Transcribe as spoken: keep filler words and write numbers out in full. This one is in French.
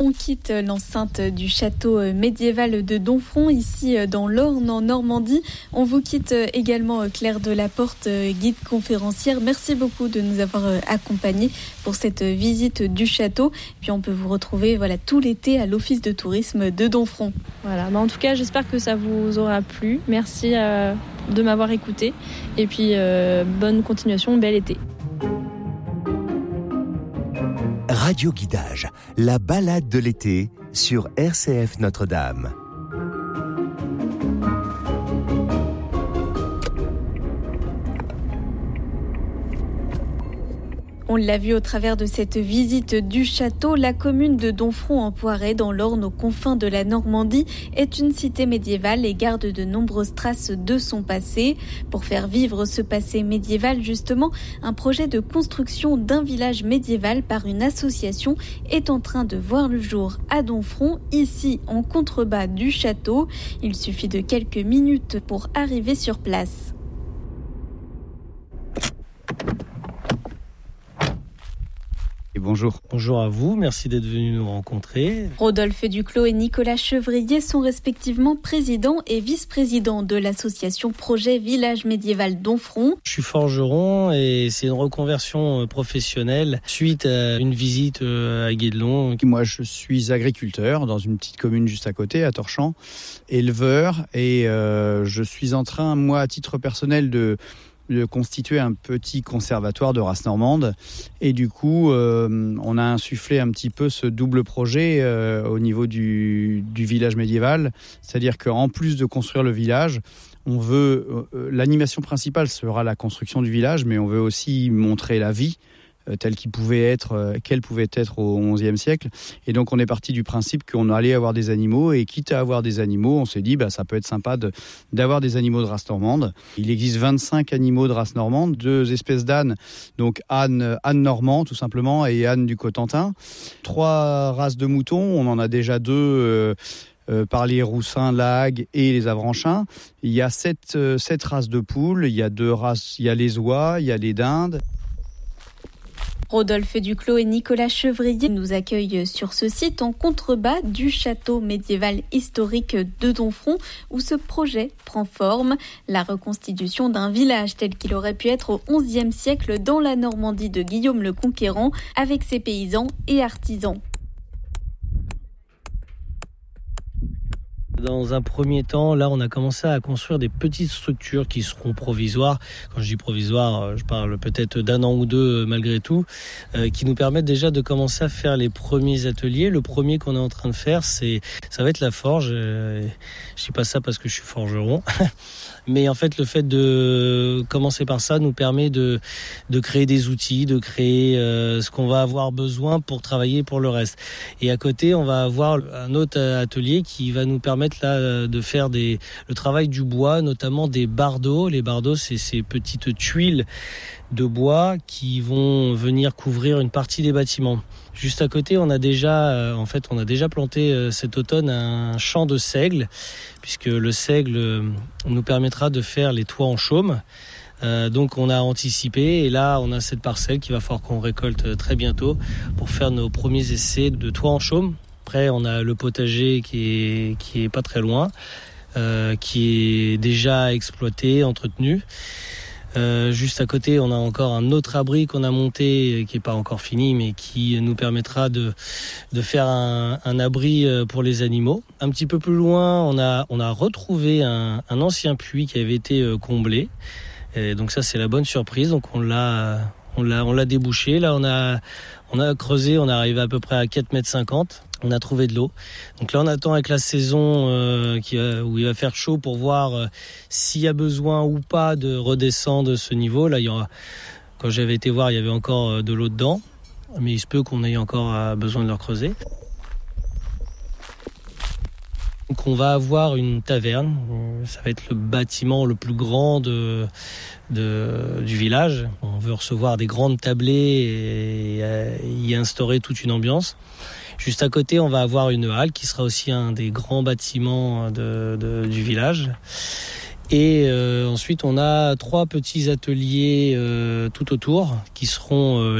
On quitte l'enceinte du château médiéval de Domfront, ici dans l'Orne, en Normandie. On vous quitte également, Claire Delaporte, guide conférencière. Merci beaucoup de nous avoir accompagnés pour cette visite du château. Puis on peut vous retrouver voilà, tout l'été à l'Office de tourisme de Domfront. Voilà, bah en tout cas, j'espère que ça vous aura plu. Merci euh, de m'avoir écouté. Et puis, euh, bonne continuation, bel été. Radio Guidage, la balade de l'été sur R C F Notre-Dame. On l'a vu au travers de cette visite du château, la commune de Domfront-en-Poiret, dans l'Orne, aux confins de la Normandie, est une cité médiévale et garde de nombreuses traces de son passé. Pour faire vivre ce passé médiéval, justement, un projet de construction d'un village médiéval par une association est en train de voir le jour à Domfront, ici en contrebas du château. Il suffit de quelques minutes pour arriver sur place. Et bonjour. Bonjour à vous, merci d'être venu nous rencontrer. Rodolphe Duclos et Nicolas Chevrier sont respectivement présidents et vice-présidents de l'association Projet Village Médiéval Domfront. Je suis forgeron et c'est une reconversion professionnelle suite à une visite à Guédelon. Moi, je suis agriculteur dans une petite commune juste à côté, à Torchamps, éleveur, et euh, je suis en train, moi, à titre personnel, de... de constituer un petit conservatoire de race normande, et du coup euh, on a insufflé un petit peu ce double projet euh, au niveau du, du village médiéval, c'est-à-dire qu'en plus de construire le village, on veut euh, l'animation principale sera la construction du village, mais on veut aussi montrer la vie euh, telle qu'il pouvait être, euh, qu'elle pouvait être au onzième siècle. Et donc on est parti du principe qu'on allait avoir des animaux, et quitte à avoir des animaux, on s'est dit bah ça peut être sympa de, d'avoir des animaux de race normande. Il existe vingt-cinq animaux de race normande, deux espèces d'ânes, donc âne, âne normand tout simplement, et âne du Cotentin. Trois races de moutons, on en a déjà deux euh, euh, par les roussins, lagues et les avranchins. Il y a sept, euh, sept races de poules, il y a deux races, il y a les oies, il y a les dindes. Rodolphe Duclos et Nicolas Chevrier nous accueillent sur ce site en contrebas du château médiéval historique de Domfront, où ce projet prend forme, la reconstitution d'un village tel qu'il aurait pu être au onzième siècle dans la Normandie de Guillaume le Conquérant, avec ses paysans et artisans. Dans un premier temps, là, on a commencé à construire des petites structures qui seront provisoires. Quand je dis provisoires, je parle peut-être d'un an ou deux malgré tout, euh, qui nous permettent déjà de commencer à faire les premiers ateliers. Le premier qu'on est en train de faire, c'est, ça va être la forge. Euh, je dis pas ça parce que je suis forgeron. Mais en fait, le fait de commencer par ça nous permet de, de créer des outils, de créer euh, ce qu'on va avoir besoin pour travailler pour le reste. Et à côté, on va avoir un autre atelier qui va nous permettre là de faire des, le travail du bois, notamment des bardeaux. Les bardeaux, c'est ces petites tuiles de bois qui vont venir couvrir une partie des bâtiments. Juste à côté, on a déjà, en fait, on a déjà planté cet automne un champ de seigle, puisque le seigle nous permettra de faire les toits en chaume. Euh, donc on a anticipé, et là on a cette parcelle qu'il va falloir qu'on récolte très bientôt pour faire nos premiers essais de toits en chaume. Après, on a le potager qui est qui est pas très loin, euh, qui est déjà exploité, entretenu. Euh, juste à côté, on a encore un autre abri qu'on a monté, qui est pas encore fini, mais qui nous permettra de de faire un, un abri pour les animaux. Un petit peu plus loin, on a on a retrouvé un, un ancien puits qui avait été comblé. Et donc ça, c'est la bonne surprise. Donc on l'a on l'a on l'a débouché. Là, on a on a creusé, on est arrivé à peu près à quatre mètres cinquante. On a trouvé de l'eau. Donc là, on attend avec la saison euh, qui va, où il va faire chaud pour voir euh, s'il y a besoin ou pas de redescendre ce niveau. Là, il y aura, quand j'avais été voir, il y avait encore de l'eau dedans. Mais il se peut qu'on ait encore besoin de le creuser. Donc on va avoir une taverne. Ça va être le bâtiment le plus grand de, de, du village. On veut recevoir des grandes tablées et y instaurer toute une ambiance. Juste à côté, on va avoir une halle qui sera aussi un des grands bâtiments de, de, du village. Et euh, ensuite, on a trois petits ateliers euh, tout autour qui seront euh,